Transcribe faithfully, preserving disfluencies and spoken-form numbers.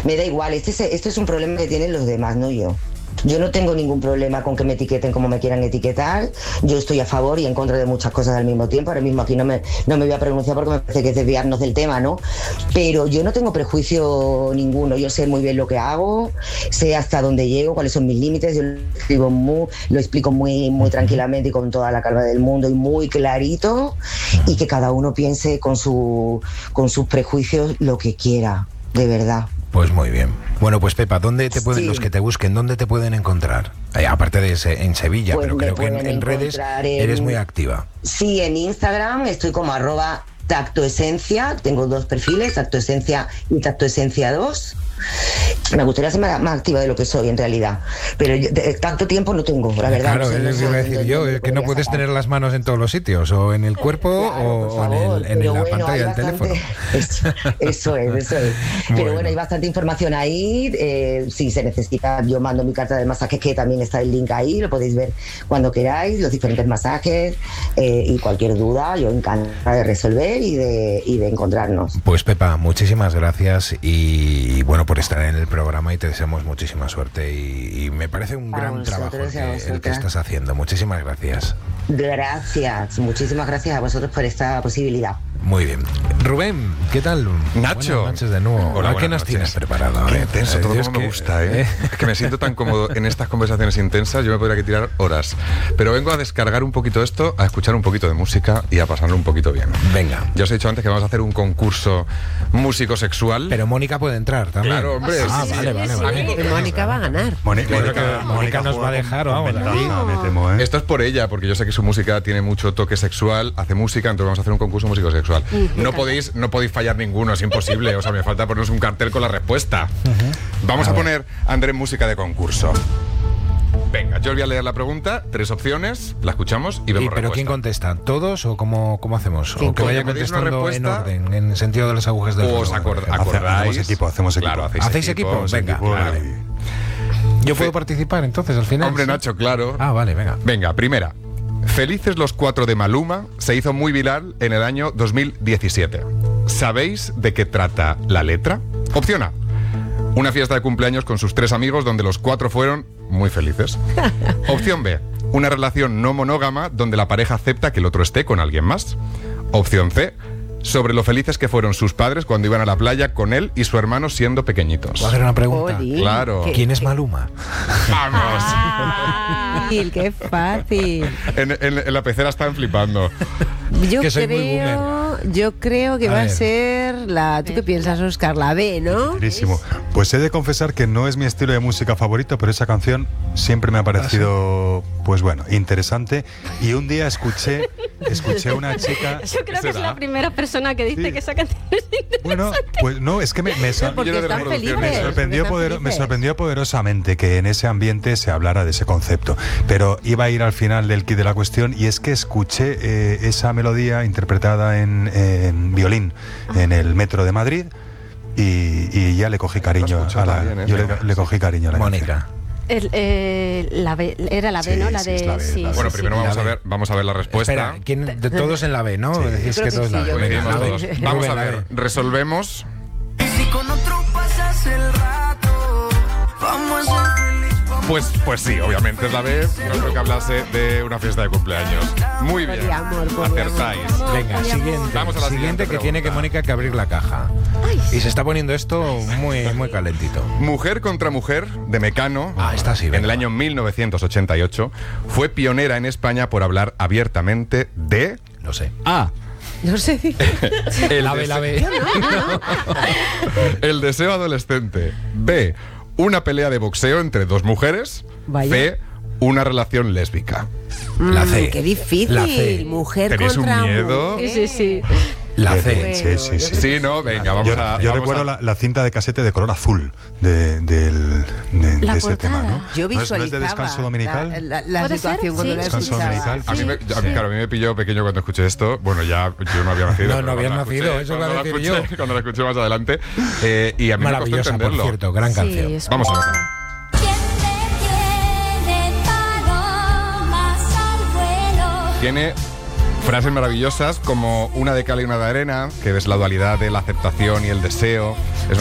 Me da igual, este es, este es un problema que tienen los demás, no yo. Yo no tengo ningún problema con que me etiqueten como me quieran etiquetar. Yo estoy a favor y en contra de muchas cosas al mismo tiempo. Ahora mismo aquí no me, no me voy a pronunciar porque me parece que es desviarnos del tema, ¿no? Pero yo no tengo prejuicio ninguno. Yo sé muy bien lo que hago, sé hasta dónde llego, cuáles son mis límites. Yo lo explico muy, lo explico muy, muy tranquilamente y con toda la calma del mundo y muy clarito. Y que cada uno piense con, su, con sus prejuicios lo que quiera, de verdad. Pues muy bien. Bueno, pues Pepa, ¿dónde te pueden, sí. los que te busquen, dónde te pueden encontrar? Eh, aparte de ese, en Sevilla, Pues pero creo que en, en redes en... eres muy activa. Sí, en Instagram estoy como arroba tactoesencia, tengo dos perfiles, tactoesencia y tactoesencia dos. Me gustaría ser más, más activa de lo que soy en realidad, pero yo, de, tanto tiempo no tengo, la verdad. Claro, no sé, es no lo que iba a decir sé, yo, no, no es que no puedes sacar. Tener las manos en todos los sitios, o en el cuerpo claro, o, o en, el, en la bueno, pantalla del bastante, teléfono. Eso, eso es, eso es. Pero bueno. bueno, hay bastante información ahí, eh, si se necesita, yo mando mi carta de masajes, que también está el link ahí, lo podéis ver cuando queráis, los diferentes masajes, eh, y cualquier duda, yo encantada de resolver y de, y de encontrarnos. Pues Pepa, muchísimas gracias y, y bueno, por estar en el programa y te deseamos muchísima suerte y, y me parece un Para gran trabajo el que, el que estás haciendo. Muchísimas gracias. Gracias, muchísimas gracias a vosotros por esta posibilidad. Muy bien. Rubén, ¿qué tal? Nacho. Buenas noches de nuevo. Hola, ¿Qué nos noches. tienes preparado? Qué intenso, todo Dios como me que, gusta, ¿eh? Es que me siento tan cómodo en estas conversaciones intensas, yo me podría que tirar horas. Pero vengo a descargar un poquito esto, a escuchar un poquito de música y a pasarlo un poquito bien. Venga. Ya os he dicho antes que vamos a hacer un concurso músico sexual. Pero Mónica puede entrar también. Claro, hombre. Ah, sí, vale, sí, vale, sí, vale. sí. Mónica va a ganar. Mónica, Mónica, Mónica, Mónica nos va a dejar, vamos. Ventaja, me temo, ¿eh? Esto es por ella, porque yo sé que su música tiene mucho toque sexual, hace música, entonces vamos a hacer un concurso músico sexual. No podéis, no podéis fallar ninguno, es imposible. O sea, me falta poneros un cartel con la respuesta. Uh-huh. Vamos a, a poner, Andrés, música de concurso. Venga, yo os voy a leer la pregunta, tres opciones, la escuchamos y vemos. ¿Y, pero respuesta. quién contesta? ¿Todos o cómo, cómo hacemos? ¿Quién ¿O que vaya contestando en orden, en el sentido de las agujas del reloj? ¿Os acord acordáis? Hacemos equipo, hacemos equipo. Claro, hacéis, ¿Hacéis equipo? equipo? Venga, equipo vale. y... ¿Yo puedo Fe... participar entonces al final? Hombre, ¿sí? Nacho, claro. Ah, vale, venga. Venga, primera. Felices los cuatro de Maluma se hizo muy viral en el año dos mil diecisiete. ¿Sabéis de qué trata la letra? Opción A. Una fiesta de cumpleaños con sus tres amigos donde los cuatro fueron muy felices. Opción B. Una relación no monógama donde la pareja acepta que el otro esté con alguien más. Opción C. Sobre lo felices que fueron sus padres cuando iban a la playa con él y su hermano siendo pequeñitos. ¿Puedo hacer una pregunta? Jolín, claro. ¿Quién es Maluma? ¡Vamos! Fácil, qué fácil. En, en, en la pecera están flipando. Yo que soy creo, muy yo creo que a va ver. a ser la. ¿Tú qué piensas, Óscar? La B, ¿no? Clarísimo. Pues he de confesar que no es mi estilo de música favorito, pero esa canción siempre me ha parecido, pues bueno, interesante. Y un día escuché, escuché a una chica. Yo creo que es ¿Será? la primera persona que dice Sí. que esa canción es interesante. Bueno, pues no, es que me, me, sor- Porque Lleno de están reproducciones. felices. me sorprendió están poder- me felices. sorprendió poderosamente que en ese ambiente se hablara de ese concepto. Pero iba a ir al final del kit de la cuestión y es que escuché eh, esa melodía interpretada en, en violín en el metro de Madrid y, y ya le cogí cariño Lo has a la, escuchado también, ¿eh? yo le, le cogí cariño a la Mónica. canción. El, eh, la B, era la B, Sí, ¿no? La sí, de. es la B, sí, la B. sí, Bueno, sí. primero vamos La a B. ver, vamos a ver la respuesta. Espera, ¿quién, de todos en la B, ¿no? Sí. Decís Yo que creo todos que la sí, B. yo Venga, Coincidimos la B. todos. Vamos a Rubén, ver, resolvemos. Y si con otro pasas el rato, vamos a ser feliz. Pues, pues sí, obviamente es la B. No creo que hablase de una fiesta de cumpleaños. Muy bien. Poliamor, poliamor. Acertáis. Venga, siguiente. Vamos a la siguiente que pregunta. tiene que Mónica que abrir la caja. Y se está poniendo esto muy, muy calentito. Mujer contra Mujer, de Mecano, Ah, esta sí, en venga. el año mil novecientos ochenta y ocho, fue pionera en España por hablar abiertamente de Lo sé. A. No sé. El, La B, la B. el deseo adolescente. B. Una pelea de boxeo entre dos mujeres. Vaya. C. Una relación lésbica. La C. Mm, qué difícil. La C. Mujer ¿Tenéis un contra miedo? mujer. Sí, sí, sí. La Qué C. bien, sí, sí, sí. Sí, no, venga, vamos Yo, a. yo vamos recuerdo a- la, la cinta de casete de color azul de, del, de, La de ese portada. tema, ¿no? Yo ¿No es- visualizaba ¿No es de descanso dominical? La, la, la ¿Puede situación ser? cuando Sí. la Descanso escuchaba. dominical. A mí, me, a mí, claro, a mí me pilló pequeño cuando escuché esto. Bueno, ya yo no había nacido. No, pero no cuando habías la nacido, escuché- eso iba a cuando la decir escuché- yo. Cuando la escuché más adelante. Eh, y a mí me costó Maravillosa, por entenderlo. cierto, gran canción. Sí, es Vamos a ver. ¿Quién detiene palomas al vuelo? Tiene frases maravillosas como una de cal y una de arena, que es la dualidad de la aceptación y el deseo. Es